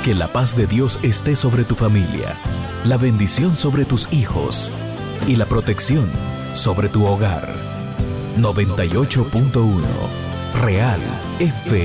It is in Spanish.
Que la paz de Dios esté sobre tu familia, la bendición sobre tus hijos y la protección sobre tu hogar. 98.1 Real FM.